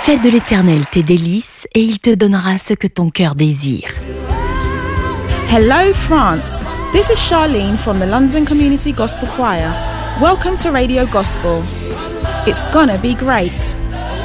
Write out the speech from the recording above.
Fais de l'Éternel tes délices et il te donnera ce que ton cœur désire. Hello France, this is Charlene from the London Community Gospel Choir. Welcome to Radio Gospel. It's gonna be great.